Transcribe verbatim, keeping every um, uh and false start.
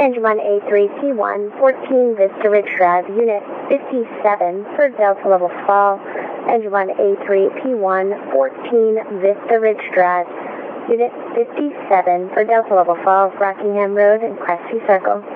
Engine one A three P one, fourteen Vista Ridge Drive, Unit fifty-seven for Delta Level Fall. Engine one A three P one, fourteen Vista Ridge Drive, Unit fifty-seven for Delta Level Fall, Rockingham Road and Crestview Circle.